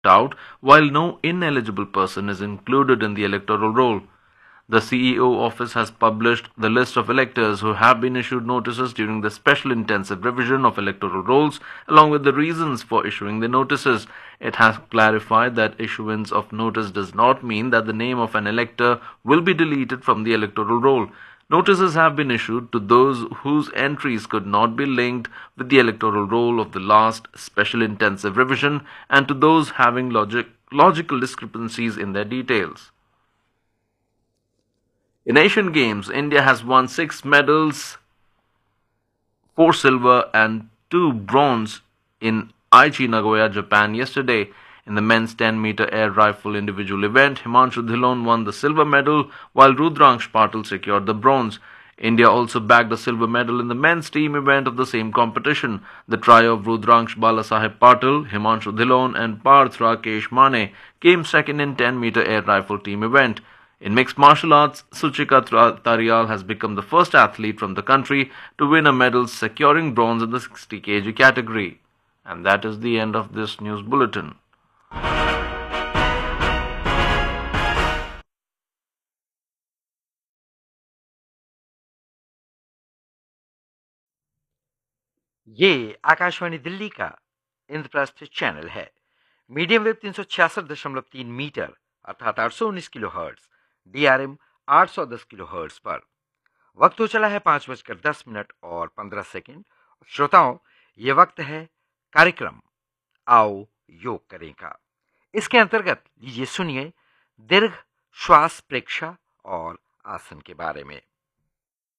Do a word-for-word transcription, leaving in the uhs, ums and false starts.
out, while no ineligible person is included in the electoral roll. The C E O office has published the list of electors who have been issued notices during the special intensive revision of electoral rolls, along with the reasons for issuing the notices. It has clarified that issuance of notice does not mean that the name of an elector will be deleted from the electoral roll. Notices have been issued to those whose entries could not be linked with the electoral roll of the last special intensive revision and to those having logic, logical discrepancies in their details. In Asian Games, India has won six medals, four silver and two bronze in Aichi, Nagoya, Japan yesterday. In the men's ten meter air rifle individual event, Himanshu Dhillon won the silver medal while Rudraksh Patil secured the bronze. India also bagged a silver medal in the men's team event of the same competition. The trio of Rudraksh Balasaheb Patil, Himanshu Dhillon and Parth Rakesh Mane came second in ten meter air rifle team event. In mixed martial arts, Suchika Tarial has become the first athlete from the country to win a medal, securing bronze in the sixty kilogram category. And that is the end of this news bulletin. ये आकाशवाणी दिल्ली का Indraprastha channel है। Medium wave तीन सौ छियासठ दशमलव तीन metre अर्थात आठ सौ उन्नीस किलो हर्ट्ज, डीआरएम आठ सौ दस किलो हर्ट्ज पर। वक्त हो चला है पांच बजकर दस मिनट और पंद्रह सेकंड। श्रोताओं, ये वक्त है कार्यक्रम आओ योग करें का। इसके अंतर्गत लीजिए सुनिए दीर्घ श्वास प्रेक्षा और आसन के बारे में।